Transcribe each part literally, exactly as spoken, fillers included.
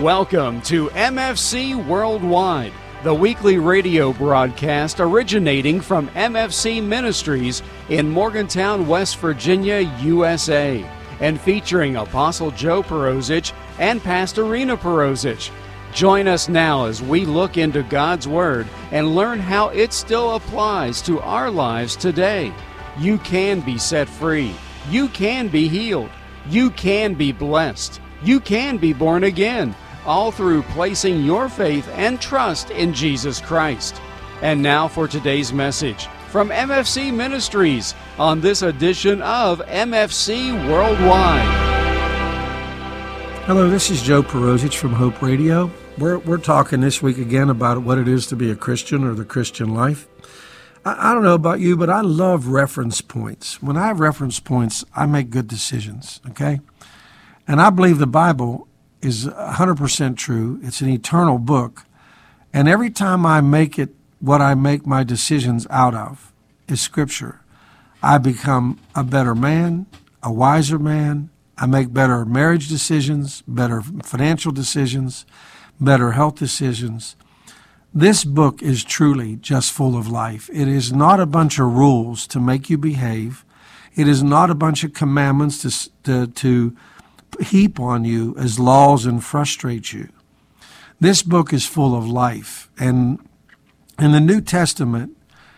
Welcome to M F C Worldwide, the weekly radio broadcast originating from M F C Ministries in Morgantown, West Virginia, U S A, and featuring Apostle Joe Perosic and Pastor Rena Perosic. Join us now as we look into God's Word and learn how it still applies to our lives today. You can be set free. You can be healed. You can be blessed. You can be born again, all through placing your faith and trust in Jesus Christ. And now for today's message from M F C Ministries on this edition of M F C Worldwide. Hello, this is Joe Perosic from Hope Radio. We're, we're talking this week again about what it is to be a Christian or the Christian life. I, I don't know about you, but I love reference points. When I have reference points, I make good decisions, okay? And I believe the Bible is one hundred percent true. It's an eternal book. And every time I make it what I make my decisions out of is Scripture, I become a better man, a wiser man. I make better marriage decisions, better financial decisions, better health decisions. This book is truly just full of life. It is not a bunch of rules to make you behave. It is not a bunch of commandments to to, to heap on you as laws and frustrate you. This book is full of life. And in the New Testament,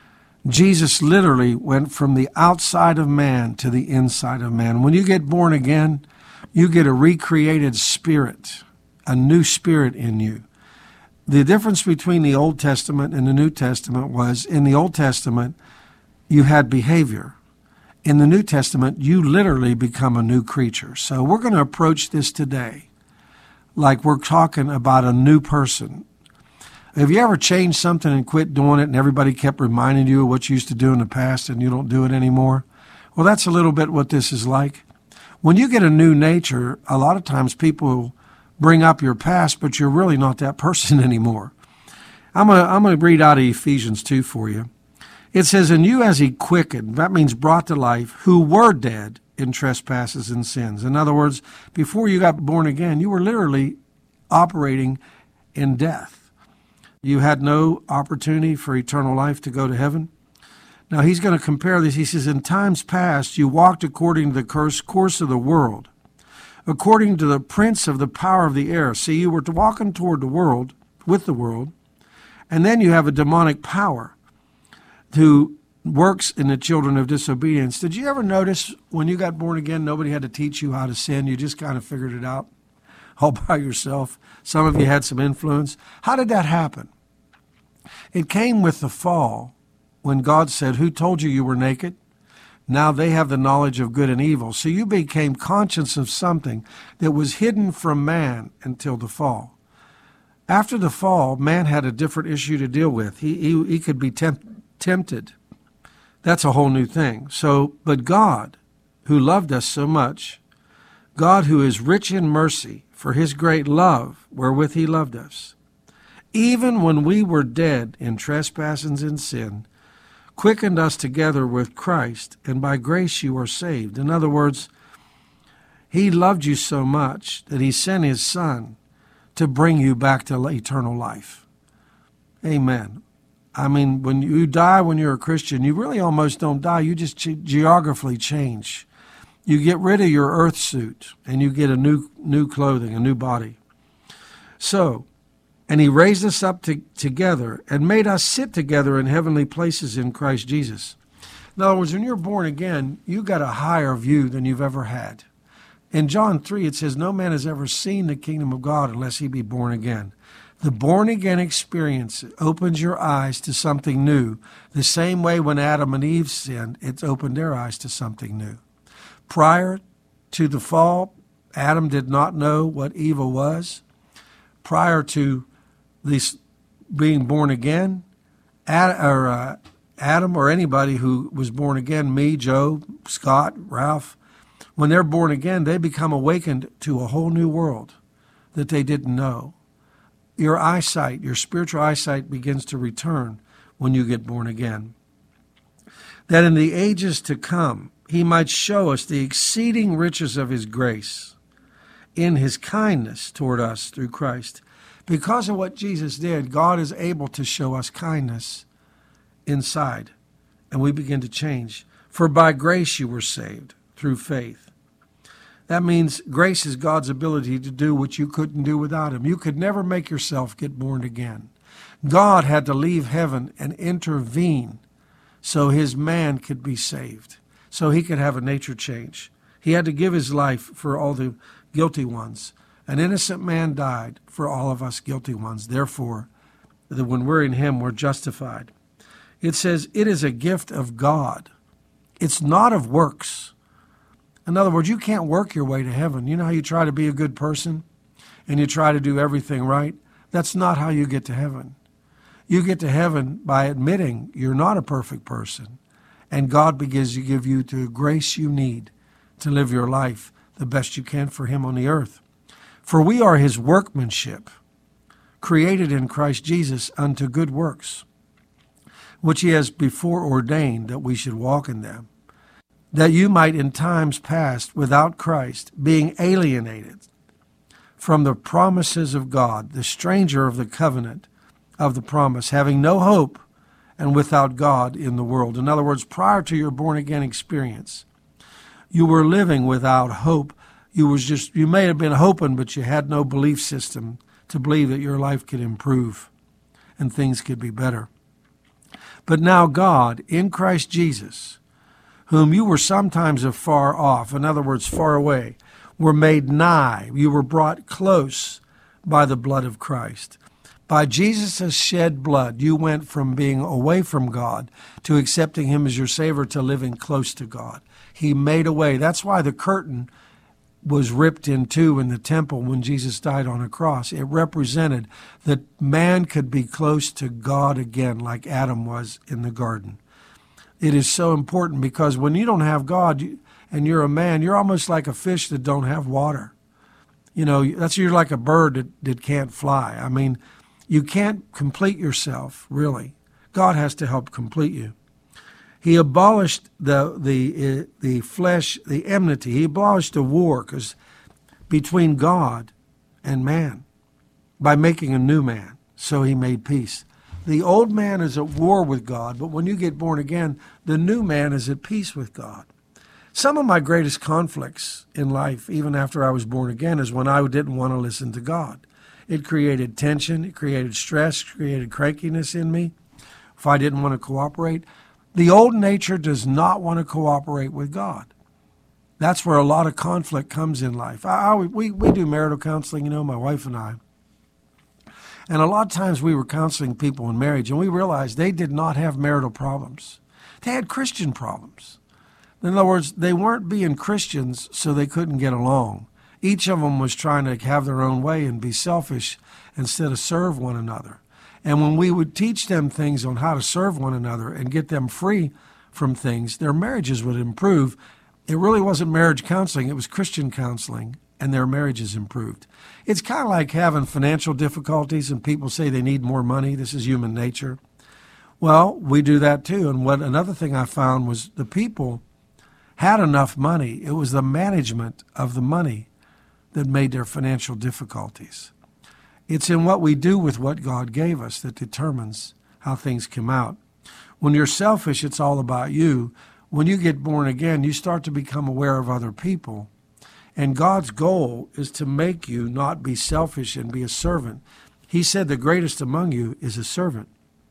Jesus literally went from the outside of man to the inside of man. When you get born again, you get a recreated spirit, a new spirit in you. The difference between the Old Testament and the New Testament was, in the Old Testament, you had behavior. In the New Testament, you literally become a new creature. So we're going to approach this today like we're talking about a new person. Have you ever changed something and quit doing it and everybody kept reminding you of what you used to do in the past and you don't do it anymore? Well, that's a little bit what this is like. When you get a new nature, a lot of times people bring up your past, but you're really not that person anymore. I'm going to I'm going to read out of Ephesians two for you. It says, "And you as he quickened," that means brought to life, "who were dead in trespasses and sins." In other words, before you got born again, you were literally operating in death. You had no opportunity for eternal life to go to heaven. Now he's going to compare this. He says, "In times past you walked according to the course, course of the world, according to the prince of the power of the air." See, you were walking toward the world, with the world, and then you have a demonic power who works in the children of disobedience. Did you ever notice when you got born again, nobody had to teach you how to sin? You just kind of figured it out all by yourself. Some of you had some influence. How did that happen? It came with the fall when God said, "Who told you you were naked? Now they have the knowledge of good and evil." So you became conscious of something that was hidden from man until the fall. After the fall, man had a different issue to deal with. He, he, he could be tempted. tempted. That's a whole new thing. So, but God, who loved us so much, God who is rich in mercy for his great love wherewith he loved us, even when we were dead in trespasses and sin, quickened us together with Christ, and by grace you are saved. In other words, he loved you so much that he sent his son to bring you back to eternal life. Amen. I mean, when you die when you're a Christian, you really almost don't die. You just ge- geographically change. You get rid of your earth suit, and you get a new new clothing, a new body. So, and he raised us up to, together and made us sit together in heavenly places in Christ Jesus. In other words, when you're born again, you got a higher view than you've ever had. In John three, it says, "No man has ever seen the kingdom of God unless he be born again." The born-again experience opens your eyes to something new. The same way when Adam and Eve sinned, it's opened their eyes to something new. Prior to the fall, Adam did not know what evil was. Prior to this being born again, Ad, or, uh, Adam or anybody who was born again, me, Joe, Scott, Ralph, when they're born again, they become awakened to a whole new world that they didn't know. Your eyesight, your spiritual eyesight begins to return when you get born again. That in the ages to come, he might show us the exceeding riches of his grace in his kindness toward us through Christ. Because of what Jesus did, God is able to show us kindness inside, and we begin to change. For by grace you were saved, through faith. That means grace is God's ability to do what you couldn't do without him. You could never make yourself get born again. God had to leave heaven and intervene so his man could be saved, so he could have a nature change. He had to give his life for all the guilty ones. An innocent man died for all of us guilty ones. Therefore, that when we're in him, we're justified. It says it is a gift of God. It's not of works. In other words, you can't work your way to heaven. You know how you try to be a good person and you try to do everything right? That's not how you get to heaven. You get to heaven by admitting you're not a perfect person, and God begins to give you the grace you need to live your life the best you can for him on the earth. For we are his workmanship, created in Christ Jesus unto good works, which he has before ordained that we should walk in them, that you might in times past without Christ, being alienated from the promises of God, the stranger of the covenant of the promise, having no hope and without God in the world. In other words, prior to your born-again experience, you were living without hope. You was just you may have been hoping, but you had no belief system to believe that your life could improve and things could be better. But now God, in Christ Jesus, whom you were sometimes afar off, in other words, far away, were made nigh. You were brought close by the blood of Christ. By Jesus' shed blood, you went from being away from God to accepting him as your Savior to living close to God. He made a way. That's why the curtain was ripped in two in the temple when Jesus died on a cross. It represented that man could be close to God again like Adam was in the garden. It is so important because when you don't have God and you're a man, you're almost like a fish that don't have water. You know, that's you're like a bird that, that can't fly. I mean, you can't complete yourself, really. God has to help complete you. He abolished the the uh, the flesh, the enmity. He abolished the war because between God and man by making a new man. So he made peace. The old man is at war with God, but when you get born again, the new man is at peace with God. Some of my greatest conflicts in life, even after I was born again, is when I didn't want to listen to God. It created tension, it created stress, created crankiness in me if I didn't want to cooperate. The old nature does not want to cooperate with God. That's where a lot of conflict comes in life. I, I, we, we do marital counseling, you know, my wife and I. And a lot of times we were counseling people in marriage, and we realized they did not have marital problems. They had Christian problems. In other words, they weren't being Christians so they couldn't get along. Each of them was trying to have their own way and be selfish instead of serve one another. And when we would teach them things on how to serve one another and get them free from things, their marriages would improve. It really wasn't marriage counseling, it was Christian counseling, and their marriages improved. It's kind of like having financial difficulties and people say they need more money. This is human nature. Well, we do that too. And what another thing I found was the people had enough money. It was the management of the money that made their financial difficulties. It's in what we do with what God gave us that determines how things come out. When you're selfish, it's all about you. When you get born again, you start to become aware of other people. And God's goal is to make you not be selfish and be a servant. He said the greatest among you is a servant.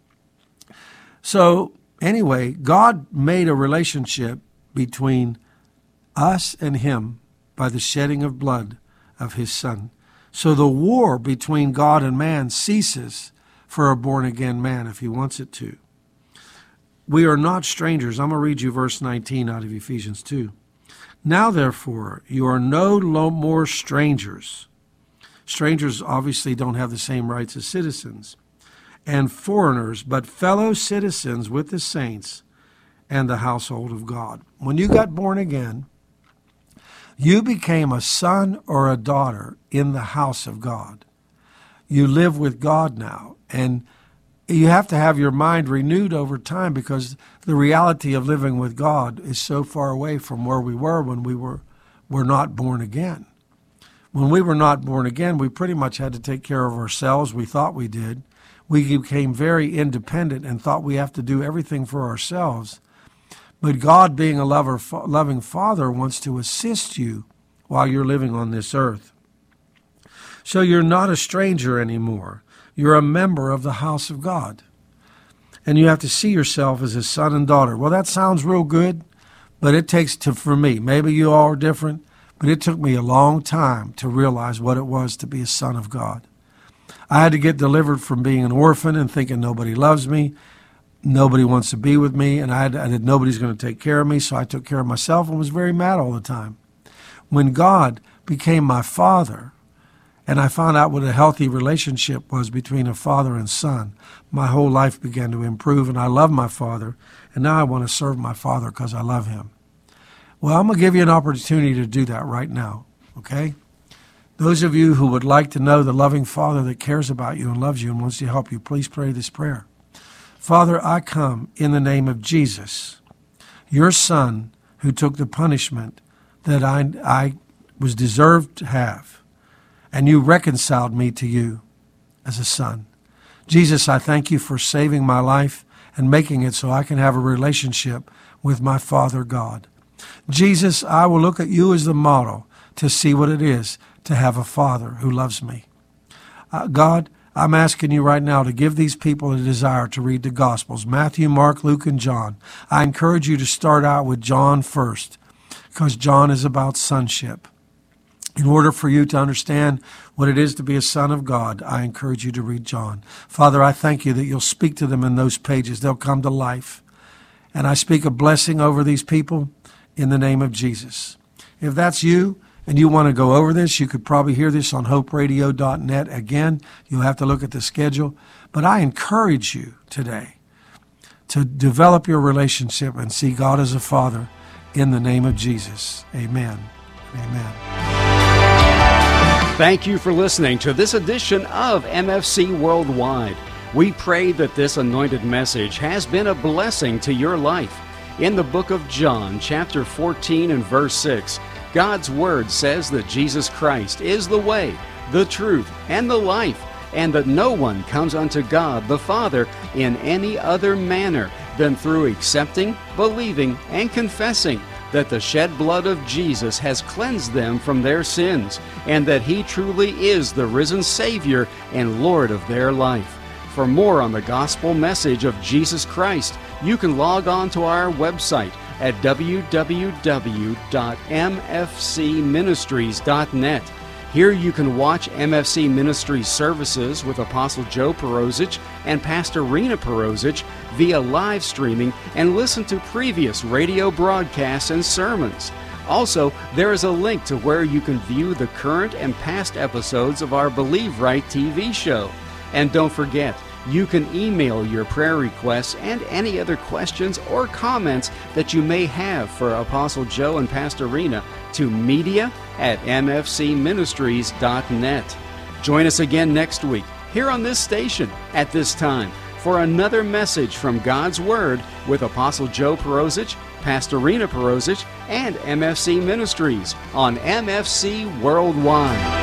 So anyway, God made a relationship between us and him by the shedding of blood of his Son. So the war between God and man ceases for a born-again man if he wants it to. We are not strangers. I'm going to read you verse nineteen out of Ephesians two. Now, therefore, you are no more strangers. Strangers obviously don't have the same rights as citizens. And foreigners, but fellow citizens with the saints and the household of God. When you got born again, you became a son or a daughter in the house of God. You live with God now, and you have to have your mind renewed over time because the reality of living with God is so far away from where we were when we were, were not born again. When we were not born again, we pretty much had to take care of ourselves. We thought we did. We became very independent and thought we have to do everything for ourselves. But God, being a lover, loving Father, wants to assist you while you're living on this earth. So you're not a stranger anymore. You're a member of the house of God. And you have to see yourself as a son and daughter. Well, that sounds real good, but it takes to, for me, maybe you all are different, but it took me a long time to realize what it was to be a son of God. I had to get delivered from being an orphan and thinking nobody loves me, nobody wants to be with me, and I had, I had nobody's going to take care of me, so I took care of myself and was very mad all the time. When God became my Father, and I found out what a healthy relationship was between a father and son, my whole life began to improve, and I love my Father, and now I want to serve my Father because I love him. Well, I'm going to give you an opportunity to do that right now, okay? Those of you who would like to know the loving Father that cares about you and loves you and wants to help you, please pray this prayer. Father, I come in the name of Jesus, your Son, who took the punishment that I, I was deserved to have, and you reconciled me to you as a son. Jesus, I thank you for saving my life and making it so I can have a relationship with my Father God. Jesus, I will look at you as the model to see what it is to have a Father who loves me. Uh, God, I'm asking you right now to give these people a desire to read the Gospels, Matthew, Mark, Luke, and John. I encourage you to start out with John first, because John is about sonship. In order for you to understand what it is to be a son of God, I encourage you to read John. Father, I thank you that you'll speak to them in those pages. They'll come to life. And I speak a blessing over these people in the name of Jesus. If that's you and you want to go over this, you could probably hear this on hope radio dot net. Again, you'll have to look at the schedule. But I encourage you today to develop your relationship and see God as a Father in the name of Jesus. Amen. Amen. Thank you for listening to this edition of M F C Worldwide. We pray that this anointed message has been a blessing to your life. In the book of John, chapter fourteen and verse six, God's Word says that Jesus Christ is the way, the truth, and the life, and that no one comes unto God the Father in any other manner than through accepting, believing, and confessing that the shed blood of Jesus has cleansed them from their sins, and that He truly is the risen Savior and Lord of their life. For more on the gospel message of Jesus Christ, you can log on to our website at w w w dot m f c ministries dot net. Here you can watch M F C Ministries services with Apostle Joe Perosic and Pastor Rena Perosic via live streaming and listen to previous radio broadcasts and sermons. Also, there is a link to where you can view the current and past episodes of our Believe Right T V show. And don't forget, you can email your prayer requests and any other questions or comments that you may have for Apostle Joe and Pastor Rena to media at m f c ministries dot net. Join us again next week here on this station at this time for another message from God's Word with Apostle Joe Perosic, Pastor Rena Perosic, and M F C Ministries on M F C Worldwide.